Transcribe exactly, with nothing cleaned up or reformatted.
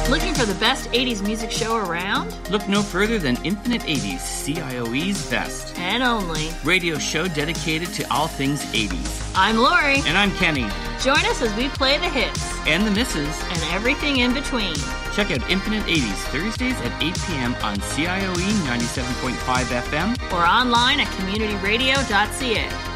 Looking for the best eighties music show around? Look no further than Infinite eighties, C I O E's best. And only. Radio show dedicated to all things eighties. I'm Lori. And I'm Kenny. Join us as we play the hits. And the misses. And everything in between. Check out Infinite eighties Thursdays at eight p.m. on C I O E ninety-seven point five F M. Or online at community radio dot c a.